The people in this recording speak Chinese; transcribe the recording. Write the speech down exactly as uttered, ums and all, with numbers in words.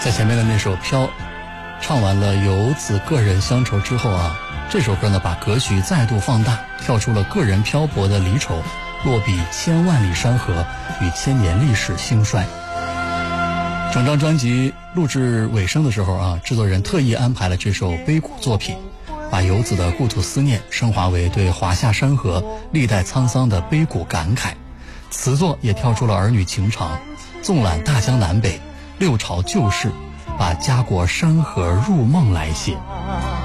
在前面的那首《飘》唱完了游子个人乡愁之后啊，这首歌呢把格局再度放大，跳出了个人漂泊的离愁，落笔千万里山河与千年历史兴衰。整张专辑录制尾声的时候啊，制作人特意安排了这首悲苦作品，把游子的故土思念升华为对华夏山河历代沧桑的悲苦感慨，词作也跳出了儿女情长，纵览大江南北六朝旧事，把家国山河入梦来写。